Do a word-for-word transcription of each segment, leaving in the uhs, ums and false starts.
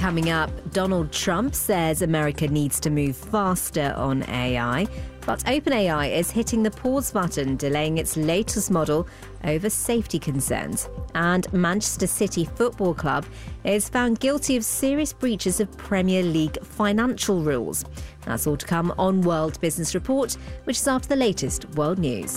Coming up, Donald Trump says America needs to move faster on A I, but OpenAI is hitting the pause button, delaying its latest model over safety concerns. And Manchester City Football Club is found guilty of serious breaches of Premier League financial rules. That's all to come on World Business Report, which is after the latest world news.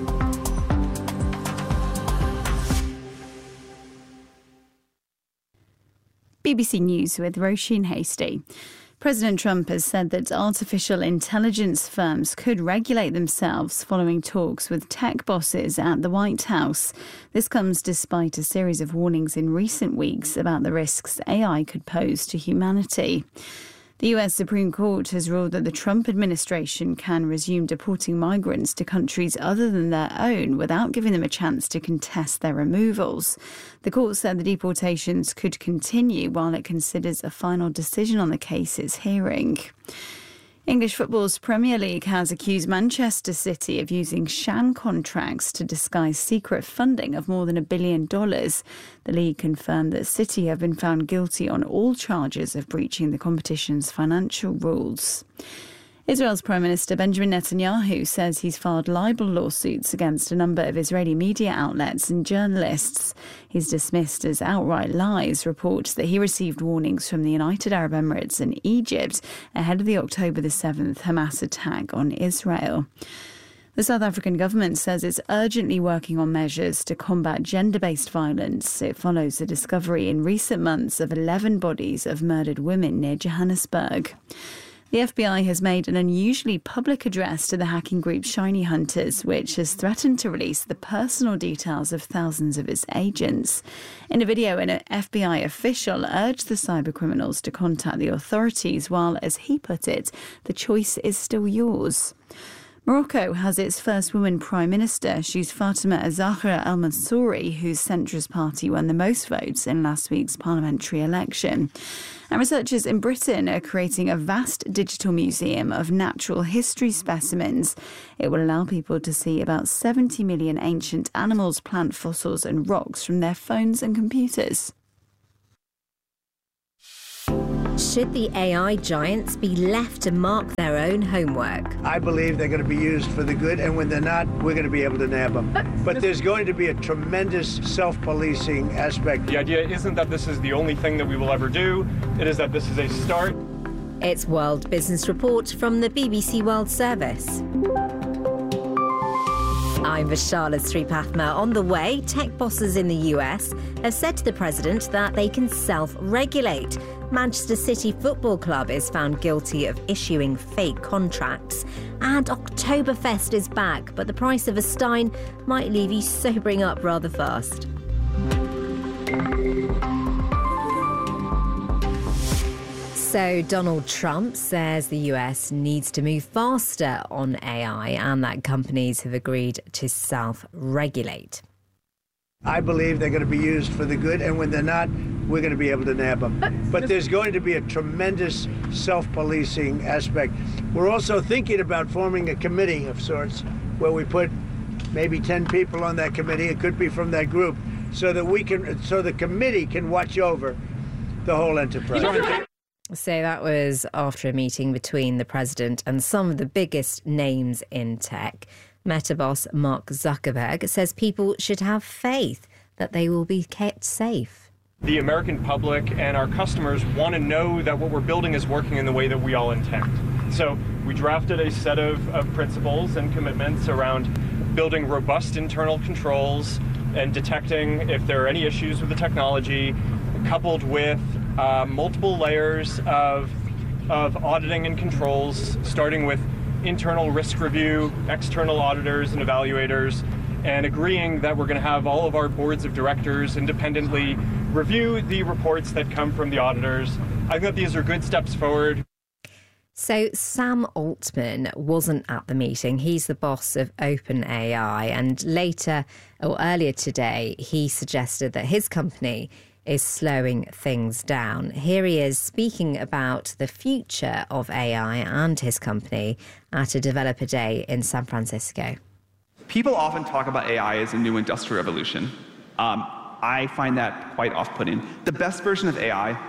B B C News with Roisin Hasty. President Trump has said that artificial intelligence firms could regulate themselves following talks with tech bosses at the White House. This comes despite a series of warnings in recent weeks about the risks A I could pose to humanity. The U S Supreme Court has ruled that the Trump administration can resume deporting migrants to countries other than their own without giving them a chance to contest their removals. The court said the deportations could continue while it considers a final decision on the case's hearing. English football's Premier League has accused Manchester City of using sham contracts to disguise secret funding of more than a billion dollars. The league confirmed that City have been found guilty on all charges of breaching the competition's financial rules. Israel's Prime Minister Benjamin Netanyahu says he's filed libel lawsuits against a number of Israeli media outlets and journalists. He's dismissed as outright lies reports that he received warnings from the United Arab Emirates and Egypt ahead of the October the seventh Hamas attack on Israel. The South African government says it's urgently working on measures to combat gender-based violence. It follows the discovery in recent months of eleven bodies of murdered women near Johannesburg. The F B I has made an unusually public address to the hacking group Shiny Hunters, which has threatened to release the personal details of thousands of its agents. In a video, an F B I official urged the cybercriminals to contact the authorities while, as he put it, the choice is still yours. Morocco has its first woman prime minister. She's Fatima Zahra Al Mansouri, whose centrist party won the most votes in last week's parliamentary election. And researchers in Britain are creating a vast digital museum of natural history specimens. It will allow people to see about seventy million ancient animals, plant fossils and rocks from their phones and computers. Should the A I giants be left to mark their own homework? I believe they're going to be used for the good, and when they're not, we're going to be able to nab them. But there's going to be a tremendous self-policing aspect. The idea isn't that this is the only thing that we will ever do. It is that this is a start. It's World Business Report from the B B C World Service. I'm Vishala Sripathma. On the way, tech bosses in the U S have said to the president that they can self-regulate. Manchester City Football Club is found guilty of issuing fake contracts. And Oktoberfest is back, but the price of a stein might leave you sobering up rather fast. So Donald Trump says the U S needs to move faster on A I and that companies have agreed to self-regulate. I believe they're going to be used for the good, and when they're not, we're going to be able to nab them. But there's going to be a tremendous self-policing aspect. We're also thinking about forming a committee of sorts where we put maybe ten people on that committee. It could be from that group, so that we can, so the committee can watch over the whole enterprise. So that was after a meeting between the president and some of the biggest names in tech. Meta boss Mark Zuckerberg says people should have faith that they will be kept safe. The American public and our customers want to know that what we're building is working in the way that we all intend. So we drafted a set of, of principles and commitments around building robust internal controls and detecting if there are any issues with the technology, coupled with uh, multiple layers of, of auditing and controls, starting with internal risk review, external auditors and evaluators, and agreeing that we're going to have all of our boards of directors independently review the reports that come from the auditors. I think that these are good steps forward. So Sam Altman wasn't at the meeting. He's the boss of OpenAI, and later or earlier today, he suggested that his company is slowing things down. Here he is speaking about the future of A I and his company at a developer day in San Francisco. People often talk about A I as a new industrial revolution. Um, I find that quite off-putting. The best version of A I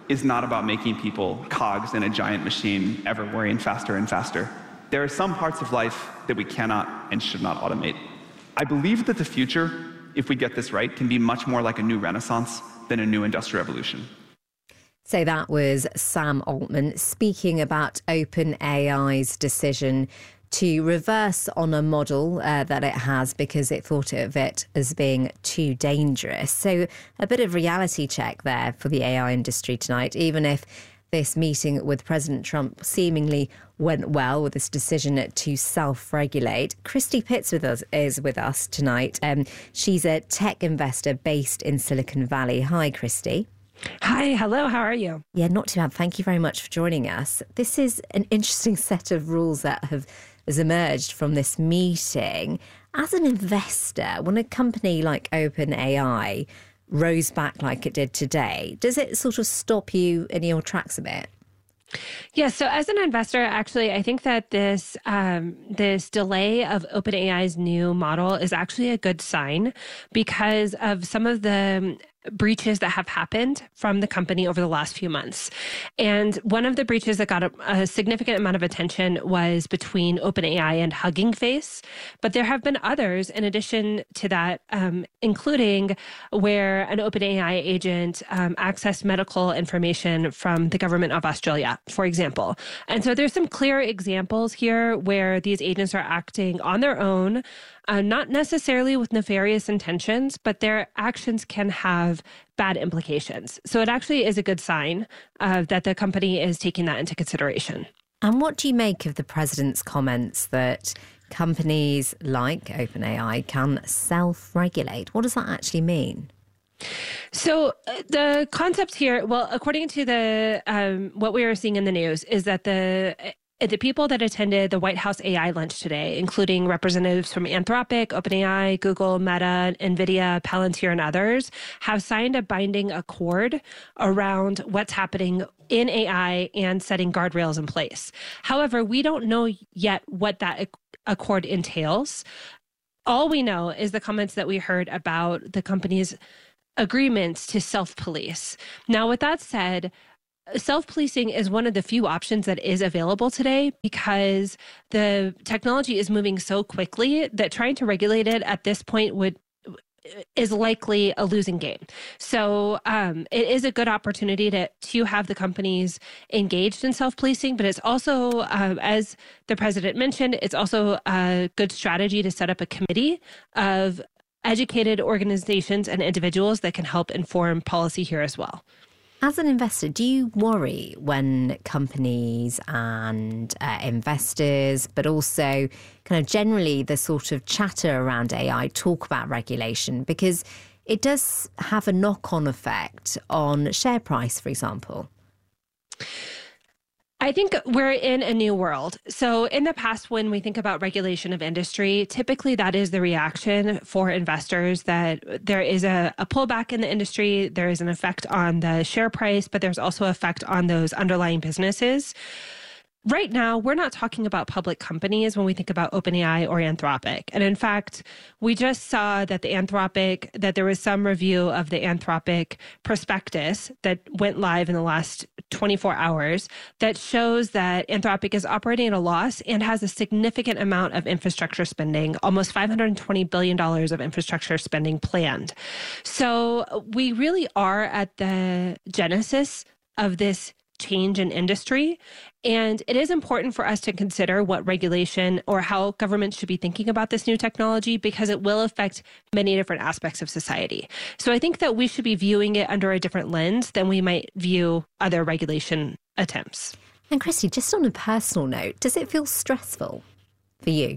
is not about making people cogs in a giant machine ever worrying faster and faster. There are some parts of life that we cannot and should not automate. I believe that the future, if we get this right, can be much more like a new renaissance than a new industrial revolution. So that was Sam Altman speaking about OpenAI's decision to reverse on a model uh, that it has because it thought of it as being too dangerous. So a bit of reality check there for the A I industry tonight, even if this meeting with President Trump seemingly went well with this decision to self-regulate. Christy Pitts with us, is with us tonight. Um, she's a tech investor based in Silicon Valley. Hi, Christy. Hi, hello, how are you? Yeah, not too bad. Thank you very much for joining us. This is an interesting set of rules that have has emerged from this meeting. As an investor, when a company like OpenAI rose back like it did today, does it sort of stop you in your tracks a bit? Yeah, so as an investor, actually, I think that this um, this delay of OpenAI's new model is actually a good sign because of some of the breaches that have happened from the company over the last few months. And one of the breaches that got a, a significant amount of attention was between OpenAI and Hugging Face. But there have been others in addition to that, um, including where an OpenAI agent um, accessed medical information from the government of Australia, for example. And so there's some clear examples here where these agents are acting on their own, Uh, not necessarily with nefarious intentions, but their actions can have bad implications. So it actually is a good sign uh, that the company is taking that into consideration. And what do you make of the president's comments that companies like OpenAI can self-regulate? What does that actually mean? So uh, the concept here, well, according to the um, what we are seeing in the news, is that the The people that attended the White House A I lunch today, including representatives from Anthropic, OpenAI, Google, Meta, NVIDIA, Palantir, and others, have signed a binding accord around what's happening in A I and setting guardrails in place. However, we don't know yet what that accord entails. All we know is the comments that we heard about the company's agreements to self-police. Now, with that said, self-policing is one of the few options that is available today because the technology is moving so quickly that trying to regulate it at this point would is likely a losing game. So um, it is a good opportunity to to have the companies engaged in self-policing, but it's also, um, as the president mentioned, it's also a good strategy to set up a committee of educated organizations and individuals that can help inform policy here as well. As an investor, do you worry when companies and uh, investors, but also kind of generally the sort of chatter around A I talk about regulation? Because it does have a knock-on effect on share price, for example. I think we're in a new world. So in the past, when we think about regulation of industry, typically that is the reaction for investors, that there is a, a pullback in the industry, there is an effect on the share price, but there's also effect on those underlying businesses. Right now, we're not talking about public companies when we think about OpenAI or Anthropic. And in fact, we just saw that the Anthropic, that there was some review of the Anthropic prospectus that went live in the last twenty-four hours that shows that Anthropic is operating at a loss and has a significant amount of infrastructure spending, almost five hundred twenty billion dollars of infrastructure spending planned. So we really are at the genesis of this change in industry. And it is important for us to consider what regulation or how governments should be thinking about this new technology because it will affect many different aspects of society. So I think that we should be viewing it under a different lens than we might view other regulation attempts. And Christy, just on a personal note, does it feel stressful for you?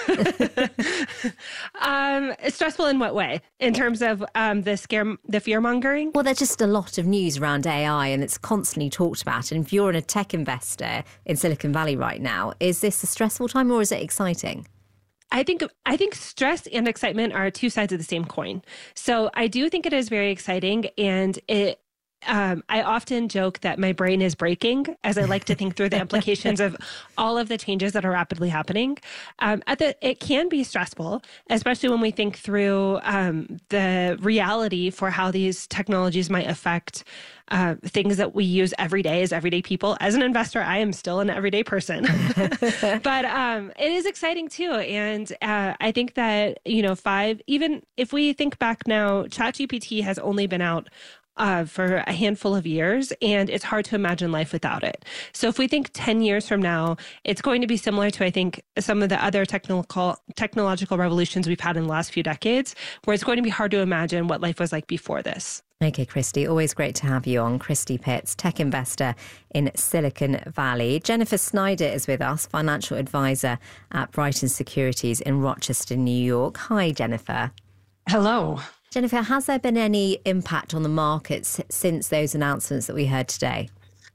um, stressful in what way? In terms of um, the scare, the fear mongering? Well, there's just a lot of news around A I and it's constantly talked about. And if you're a tech investor in Silicon Valley right now, is this a stressful time or is it exciting? I think I think stress and excitement are two sides of the same coin. So I do think it is very exciting, and it um, I often joke that my brain is breaking as I like to think through the implications of all of the changes that are rapidly happening. Um, at the, it can be stressful, especially when we think through um, the reality for how these technologies might affect uh, things that we use every day as everyday people. As an investor, I am still an everyday person, but um, it is exciting too. And uh, I think that, you know, five, even if we think back now, ChatGPT has only been out Uh, for a handful of years, and it's hard to imagine life without it. So if we think ten years from now, it's going to be similar to, I think, some of the other technical technological revolutions we've had in the last few decades, where it's going to be hard to imagine what life was like before this. Okay, Christy, always great to have you on. Christy Pitts, tech investor in Silicon Valley. Jennifer Snyder is with us, financial advisor at Brighton Securities in Rochester, New York. Hi, Jennifer. Hello. Jennifer, has there been any impact on the markets since those announcements that we heard today?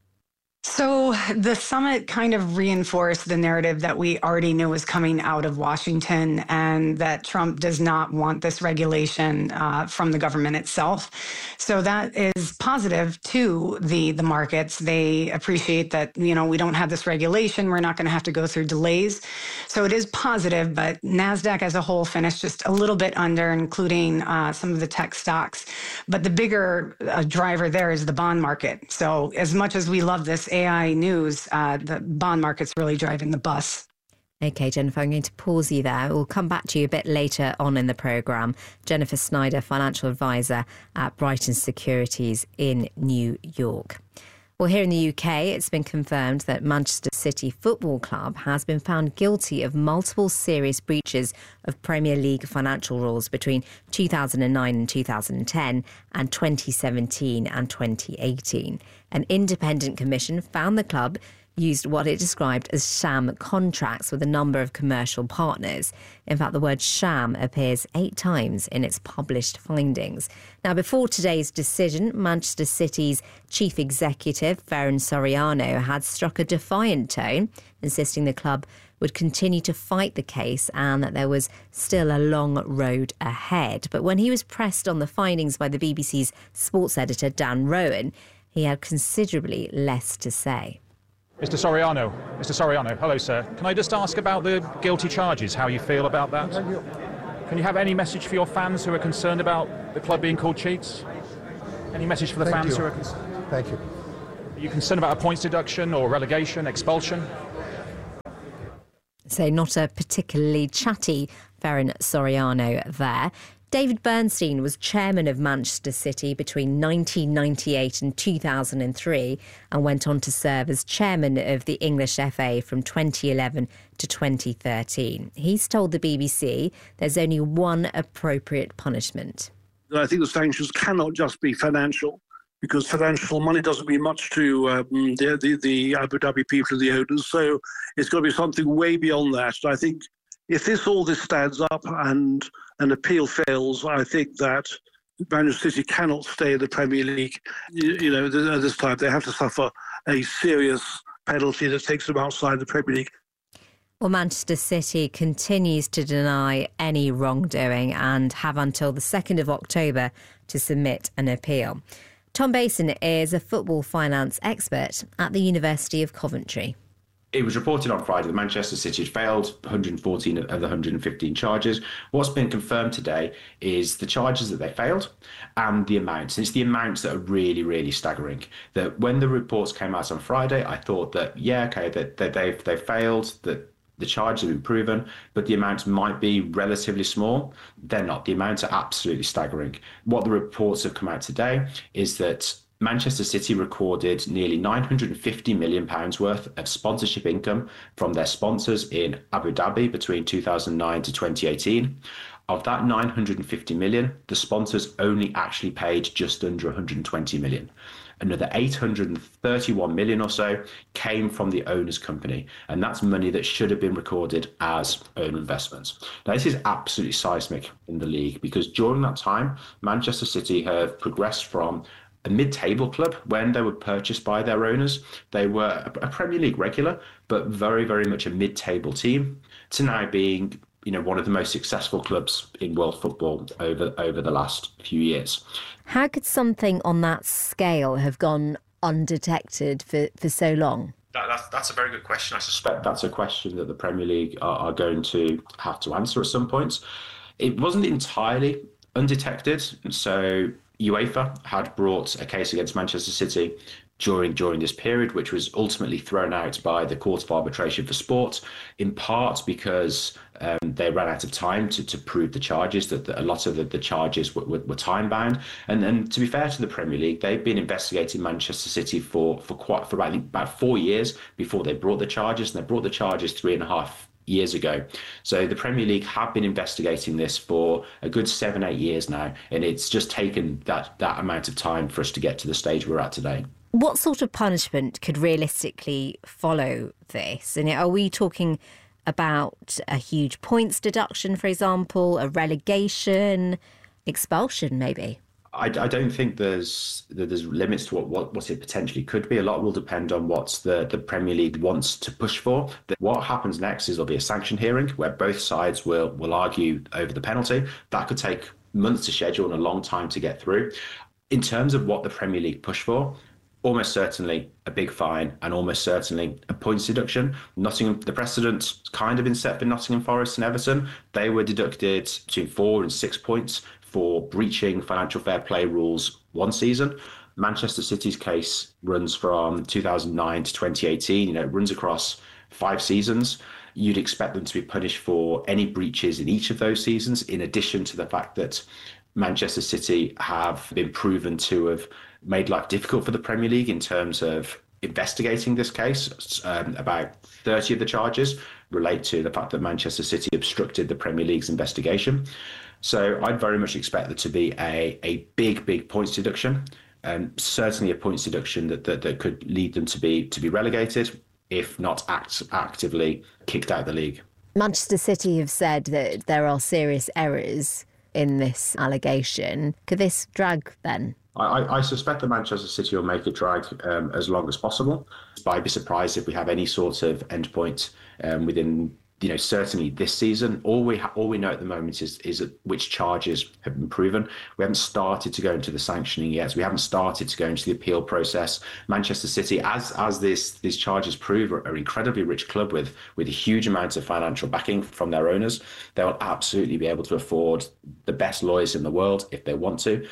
So the summit kind of reinforced the narrative that we already knew was coming out of Washington, and that Trump does not want this regulation uh, from the government itself. So that is positive to the the markets. They appreciate that, you know, we don't have this regulation. We're not going to have to go through delays. So it is positive, but NASDAQ as a whole finished just a little bit under, including uh, some of the tech stocks. But the bigger uh, driver there is the bond market. So as much as we love this A I news, uh, the bond market's really driving the bus. Okay, Jennifer, I'm going to pause you there. We'll come back to you a bit later on in the programme. Jennifer Snyder, financial advisor at Brighton Securities in New York. Well, here in the U K, it's been confirmed that Manchester City Football Club has been found guilty of multiple serious breaches of Premier League financial rules between two thousand nine and two thousand ten and twenty seventeen and twenty eighteen. An independent commission found the club used what it described as sham contracts with a number of commercial partners. In fact, the word sham appears eight times in its published findings. Now, before today's decision, Manchester City's chief executive, Ferran Soriano, had struck a defiant tone, insisting the club would continue to fight the case and that there was still a long road ahead. But when he was pressed on the findings by the B B C's sports editor, Dan Rowan, he had considerably less to say. Mister Soriano, Mister Soriano, hello, sir. Can I just ask about the guilty charges, how you feel about that? Can you have any message for your fans who are concerned about the club being called cheats? Any message for the Thank fans you. who are concerned? Thank you. Are you concerned about a points deduction or relegation, expulsion? So not a particularly chatty Ferran Soriano there. David Bernstein was chairman of Manchester City between nineteen ninety-eight and two thousand three and went on to serve as chairman of the English F A from twenty eleven to twenty thirteen. He's told the B B C there's only one appropriate punishment. I think the sanctions cannot just be financial, because financial money doesn't mean much to um, the, the, the Abu Dhabi people and the owners. So it's got to be something way beyond that. And I think if this all this stands up and an appeal fails, I think that Manchester City cannot stay in the Premier League. You, you know, at this time they have to suffer a serious penalty that takes them outside the Premier League. Well, Manchester City continues to deny any wrongdoing and have until the second of October to submit an appeal. Tom Bason is a football finance expert at the University of Coventry. It was reported on Friday that Manchester City had failed one hundred fourteen of the one hundred fifteen charges. What's been confirmed today is the charges that they failed and the amounts. And it's the amounts that are really, really staggering. That when the reports came out on Friday, I thought that, yeah, OK, that, that they've, they've failed, that the charges have been proven, but the amounts might be relatively small. They're not. The amounts are absolutely staggering. What the reports have come out today is that Manchester City recorded nearly nine hundred fifty million pounds worth of sponsorship income from their sponsors in Abu Dhabi between two thousand nine to twenty eighteen. Of that nine hundred fifty million, the sponsors only actually paid just under one hundred twenty million. Another eight hundred thirty-one million or so came from the owner's company, and that's money that should have been recorded as own investments. Now, this is absolutely seismic in the league, because during that time, Manchester City have progressed from a mid-table club when they were purchased by their owners. They were a Premier League regular, but very, very much a mid-table team, to now being you know, one of the most successful clubs in world football over over the last few years. How could something on that scale have gone undetected for, for so long? That, that's, that's a very good question. I suspect that's a question that the Premier League are, are going to have to answer at some point. It wasn't entirely undetected. So UEFA had brought a case against Manchester City during during this period, which was ultimately thrown out by the Court of Arbitration for Sport, in part because um, they ran out of time to, to prove the charges, that, that a lot of the, the charges were, were, were time-bound. And, and to be fair to the Premier League, they've been investigating Manchester City for, for, quite, for about, about four years before they brought the charges, and they brought the charges three and a half years ago. So the Premier League have been investigating this for a good seven, eight years now, and it's just taken that, that amount of time for us to get to the stage we're at today. What sort of punishment could realistically follow this? And are we talking about a huge points deduction, for example, a relegation, expulsion, maybe? I, I don't think there's there's limits to what, what, what it potentially could be. A lot will depend on what the, the Premier League wants to push for. What happens next is there'll be a sanction hearing where both sides will, will argue over the penalty. That could take months to schedule and a long time to get through. In terms of what the Premier League push for, almost certainly a big fine and almost certainly a points deduction. Nottingham, the precedent's kind of been set for Nottingham Forest and Everton. They were deducted between four and six points for breaching financial fair play rules one season. Manchester City's case runs from two thousand nine to twenty eighteen. You know, it runs across five seasons. You'd expect them to be punished for any breaches in each of those seasons, in addition to the fact that Manchester City have been proven to have made life difficult for the Premier League in terms of investigating this case. Um, about thirty of the charges relate to the fact that Manchester City obstructed the Premier League's investigation. So I'd very much expect there to be a, a big, big points deduction, and um, certainly a points deduction that, that, that could lead them to be to be relegated, if not act, actively kicked out of the league. Manchester City have said that there are serious errors in this allegation. Could this drag then? I, I suspect that Manchester City will make it drag um, as long as possible. I'd be surprised if we have any sort of endpoint um, within, you know, certainly this season. All we ha- all we know at the moment is is which charges have been proven. We haven't started to go into the sanctioning yet. We haven't started to go into the appeal process. Manchester City, as as this these charges prove, are an incredibly rich club with with a huge amount of financial backing from their owners. They will absolutely be able to afford the best lawyers in the world if they want to,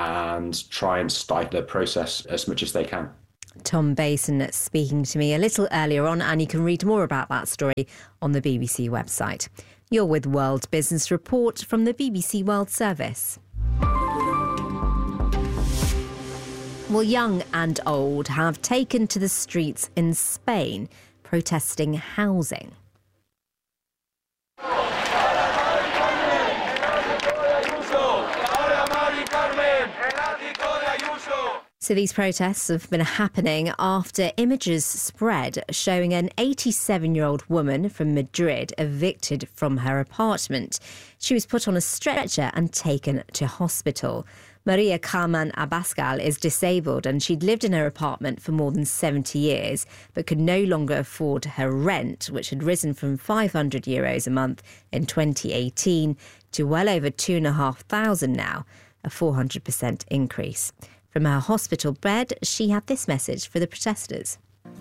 and try and stifle the process as much as they can. Tom Bason speaking to me a little earlier on, and you can read more about that story on the B B C website. You're with World Business Report from the B B C World Service. Well, young and old have taken to the streets in Spain protesting housing. So these protests have been happening after images spread showing an eighty-seven-year-old woman from Madrid evicted from her apartment. She was put on a stretcher and taken to hospital. Maria Carmen Abascal is disabled and she'd lived in her apartment for more than seventy years, but could no longer afford her rent, which had risen from five hundred euros a month in twenty eighteen to well over two thousand five hundred now, a four hundred percent increase. From her hospital bed, she had this message for the protesters.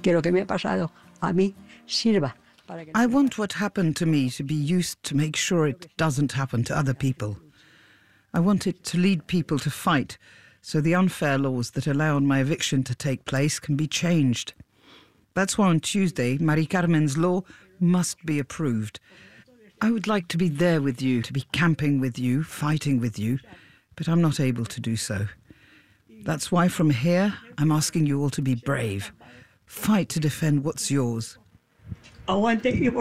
I want what happened to me to be used to make sure it doesn't happen to other people. I want it to lead people to fight, so the unfair laws that allow my eviction to take place can be changed. That's why on Tuesday, Mari Carmen's law must be approved. I would like to be there with you, to be camping with you, fighting with you, but I'm not able to do so. That's why from here, I'm asking you all to be brave. Fight to defend what's yours. Well,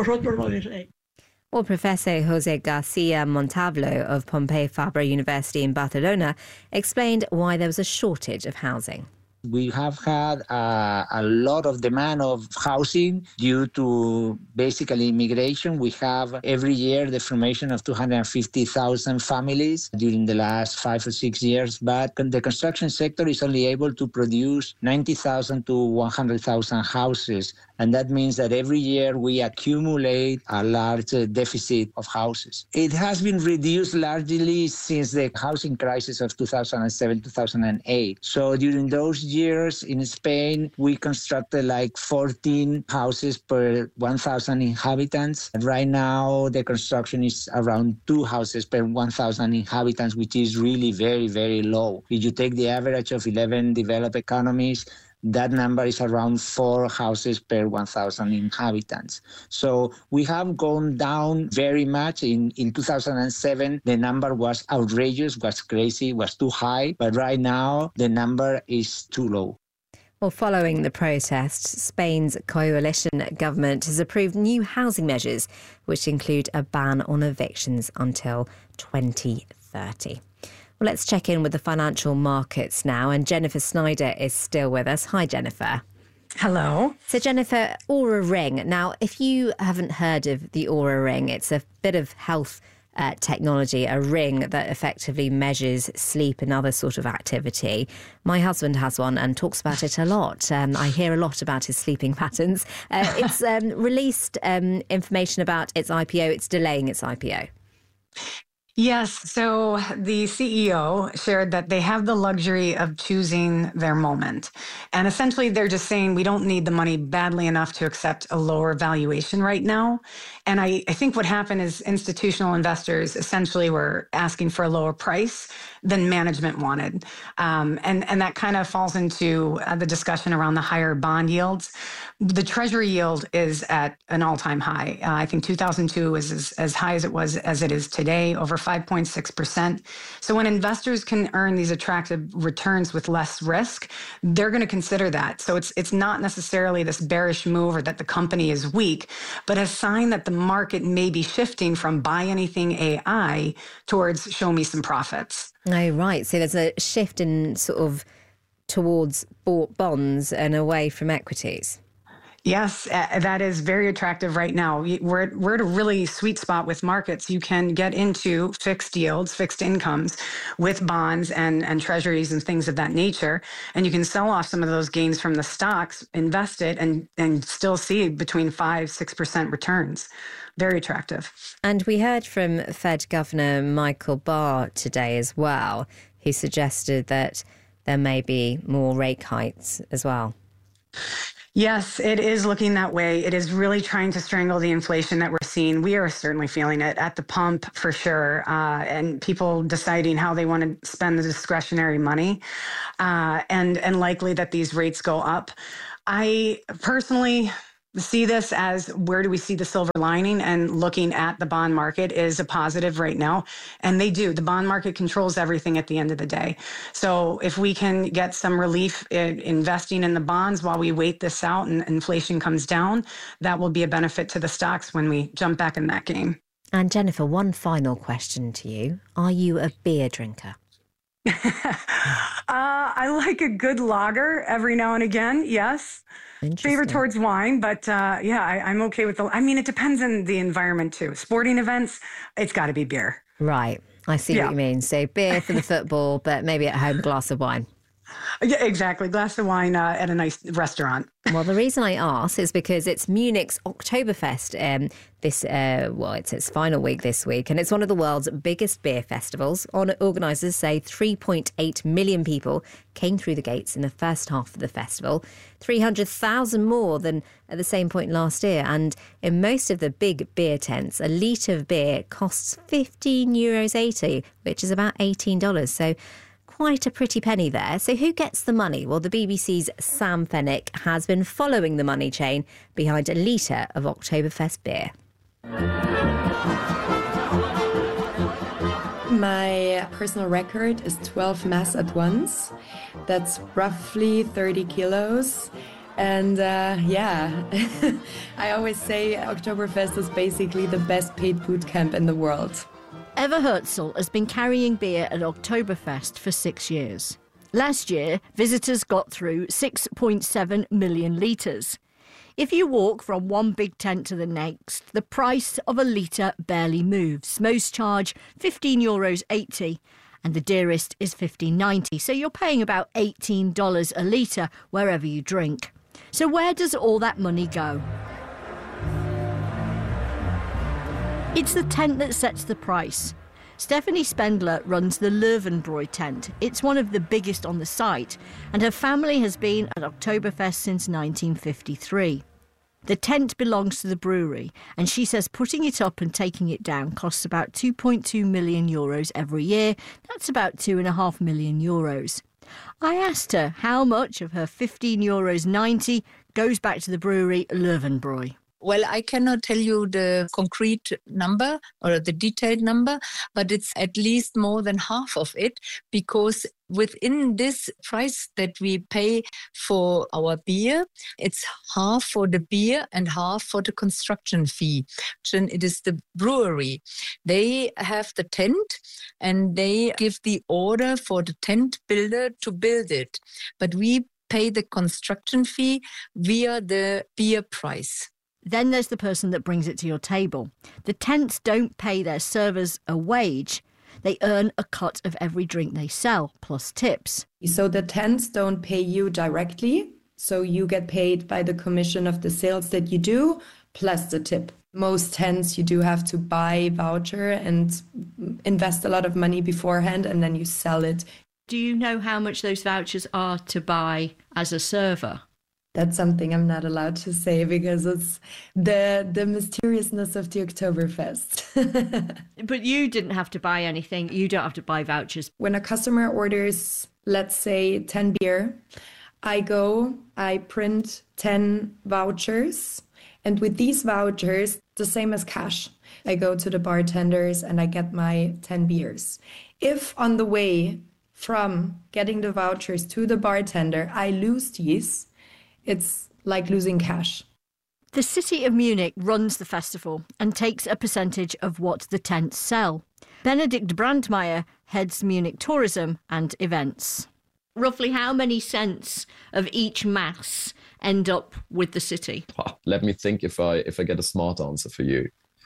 Professor Jose Garcia Montalvo of Pompeu Fabra University in Barcelona explained why there was a shortage of housing. We have had uh, a lot of demand of housing due to basically immigration. We have every year the formation of two hundred fifty thousand families during the last five or six years, but the construction sector is only able to produce ninety thousand to one hundred thousand houses. And that means that every year we accumulate a large uh, deficit of houses. It has been reduced largely since the housing crisis of two thousand seven, two thousand eight. So during those years in Spain, we constructed like fourteen houses per one thousand inhabitants. And right now, the construction is around two houses per one thousand inhabitants, which is really very, very low. If you take the average of eleven developed economies, that number is around four houses per one thousand inhabitants. So we have gone down very much. In, in two thousand seven, the number was outrageous, was crazy, was too high. But right now, the number is too low. Well, following the protests, Spain's coalition government has approved new housing measures, which include a ban on evictions until twenty thirty. Well, let's check in with the financial markets now. And Jennifer Snyder is still with us. Hi, Jennifer. Hello. So, Jennifer, Oura Ring. Now, if you haven't heard of the Oura Ring, it's a bit of health uh, technology, a ring that effectively measures sleep and other sort of activity. My husband has one and talks about it a lot. Um, I hear a lot about his sleeping patterns. Uh, it's um, released um, information about its I P O. It's delaying its I P O. Yes. So the C E O shared that they have the luxury of choosing their moment. And essentially, they're just saying we don't need the money badly enough to accept a lower valuation right now. And I, I think what happened is institutional investors essentially were asking for a lower price than management wanted. Um, and, and that kind of falls into uh, the discussion around the higher bond yields. The Treasury yield is at an all-time high. Uh, I think two thousand two was as, as high as it was as it is today, over five point six percent. So when investors can earn these attractive returns with less risk, they're going to consider that. So it's it's not necessarily this bearish move or that the company is weak, but a sign that the market may be shifting from buy anything A I towards show me some profits. Oh, right. So there's a shift in sort of towards bought bonds and away from equities. Yes, uh, that is very attractive right now. We're, we're at a really sweet spot with markets. You can get into fixed yields, fixed incomes with bonds and, and treasuries and things of that nature. And you can sell off some of those gains from the stocks, invest it, and, and still see between five, six percent returns. Very attractive. And we heard from Fed Governor Michael Barr today as well, who suggested that there may be more rate hikes as well. Yes, it is looking that way. It is really trying to strangle the inflation that we're seeing. We are certainly feeling it at the pump for sure. Uh, and people deciding how they want to spend the discretionary money uh, and, and likely that these rates go up. I personally see this as where do we see the silver lining, and looking at the bond market is a positive right now. And they do. The bond market controls everything at the end of the day. So if we can get some relief in investing in the bonds while we wait this out and inflation comes down, that will be a benefit to the stocks when we jump back in that game. And Jennifer, one final question to you. Are you a beer drinker? uh, I like a good lager every now and again, yes. Favor towards wine, but uh, yeah, I, I'm okay with the, I mean, it depends on the environment too. Sporting events, it's got to be beer. Right. I see yeah. what you mean. So beer for the football, but maybe at home, a glass of wine. Yeah, exactly. Glass of wine uh, at a nice restaurant. Well, the reason I ask is because it's Munich's Oktoberfest. Um, this, uh, well, it's its final week this week, and it's one of the world's biggest beer festivals. Organisers say three point eight million people came through the gates in the first half of the festival, three hundred thousand more than at the same point last year. And in most of the big beer tents, a litre of beer costs fifteen euros eighty, which is about eighteen dollars. So quite a pretty penny there. So who gets the money? Well, the B B C's Sam Fennick has been following the money chain behind a litre of Oktoberfest beer. My personal record is twelve mass at once. That's roughly thirty kilos. And uh, yeah, I always say Oktoberfest is basically the best paid boot camp in the world. Eva Herzl has been carrying beer at Oktoberfest for six years. Last year, visitors got through six point seven million litres. If you walk from one big tent to the next, the price of a litre barely moves. Most charge fifteen euros eighty, and the dearest is fifteen ninety. So you're paying about eighteen dollars a litre wherever you drink. So where does all that money go? It's the tent that sets the price. Stephanie Spendler runs the Löwenbräu tent. It's one of the biggest on the site, and her family has been at Oktoberfest since nineteen fifty-three. The tent belongs to the brewery, and she says putting it up and taking it down costs about two point two million euros every year. That's about two and a half million euros. I asked her how much of her fifteen euros ninety goes back to the brewery Löwenbräu. Well, I cannot tell you the concrete number or the detailed number, but it's at least more than half of it, because within this price that we pay for our beer, it's half for the beer and half for the construction fee. And it is the brewery. They have the tent and they give the order for the tent builder to build it. But we pay the construction fee via the beer price. Then there's the person that brings it to your table. The tents don't pay their servers a wage. They earn a cut of every drink they sell, plus tips. So the tents don't pay you directly. So you get paid by the commission of the sales that you do, plus the tip. Most tents you do have to buy voucher and invest a lot of money beforehand, and then you sell it. Do you know how much those vouchers are to buy as a server? That's something I'm not allowed to say because it's the the mysteriousness of the Oktoberfest. But you didn't have to buy anything. You don't have to buy vouchers. When a customer orders, let's say, ten beer, I go, I print ten vouchers. And with these vouchers, the same as cash, I go to the bartenders and I get my ten beers. If on the way from getting the vouchers to the bartender, I lose these, it's like losing cash. The city of Munich runs the festival and takes a percentage of what the tents sell. Benedikt Brandmeier heads Munich Tourism and Events. Roughly how many cents of each mass end up with the city? Oh, let me think if I if I get a smart answer for you.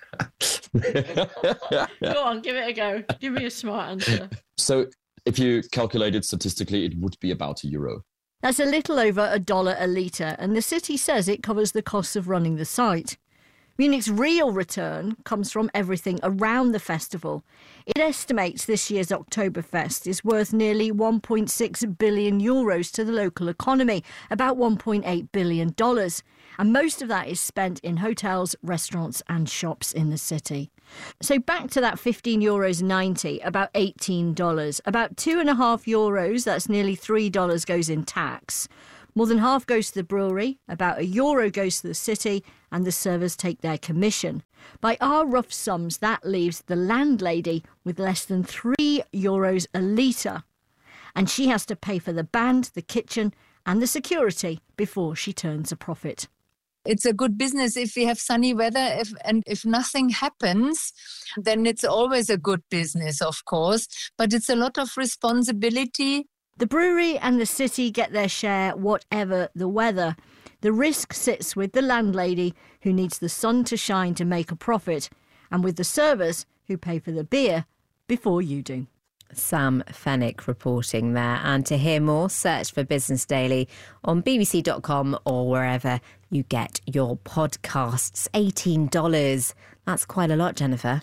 Go on, give it a go. Give me a smart answer. So if you calculate it statistically, it would be about a euro. That's a little over a dollar a litre, and the city says it covers the costs of running the site. Munich's real return comes from everything around the festival. It estimates this year's Oktoberfest is worth nearly one point six billion euros to the local economy, about one point eight billion dollars. And most of that is spent in hotels, restaurants and shops in the city. So back to that fifteen euros ninety, about eighteen dollars. About two and a half euros, that's nearly three dollars, goes in tax. More than half goes to the brewery, about a euro goes to the city, and the servers take their commission. By our rough sums, that leaves the landlady with less than three euros a litre. And she has to pay for the band, the kitchen and the security before she turns a profit. It's a good business if we have sunny weather, if, and if nothing happens, then it's always a good business, of course. But it's a lot of responsibility. The brewery and the city get their share whatever the weather. The risk sits with the landlady, who needs the sun to shine to make a profit, and with the servers, who pay for the beer before you do. Sam Fennick reporting there. And to hear more, search for Business Daily on b b c dot com or wherever you get your podcasts. eighteen dollars. That's quite a lot, Jennifer.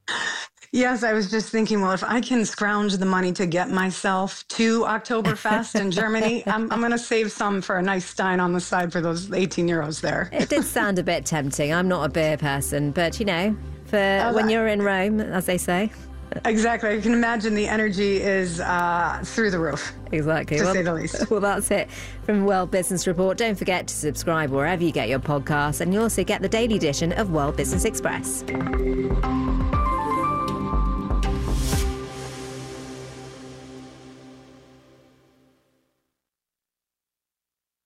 Yes, I was just thinking, well, if I can scrounge the money to get myself to Oktoberfest in Germany, I'm, I'm going to save some for a nice stein on the side for those eighteen euros there. It did sound a bit tempting. I'm not a beer person, but, you know, for Uh, when you're in Rome, as they say. Exactly. I can imagine the energy is uh, through the roof. Exactly. To well, say the least. Well, that's it from World Business Report. Don't forget to subscribe wherever you get your podcasts, and you also get the daily edition of World Business Express.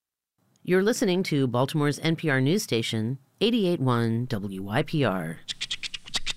You're listening to Baltimore's N P R news station, eighty-eight point one W Y P R.